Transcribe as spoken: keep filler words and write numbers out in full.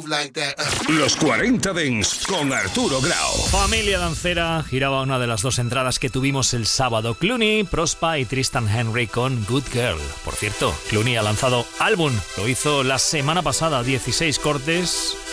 like that. Los cuarenta Dance con Arturo Grau. Familia Dancera giraba una de las dos entradas que tuvimos el sábado. Clooney, Prospa y Tristan Henry con Good Girl. Por cierto, Clooney ha lanzado álbum. Lo hizo la semana pasada, dieciséis cortes